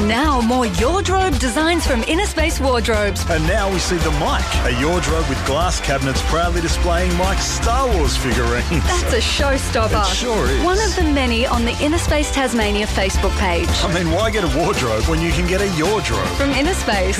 Now more Yordrobe designs from Inner Space Wardrobes. And now we see the Mike, a Yordrobe with glass cabinets proudly displaying Mike's Star Wars figurines. That's a showstopper. It sure is. One of the many on the Inner Space Tasmania Facebook page. I mean, why get a wardrobe when you can get a Yordrobe? From Inner Space.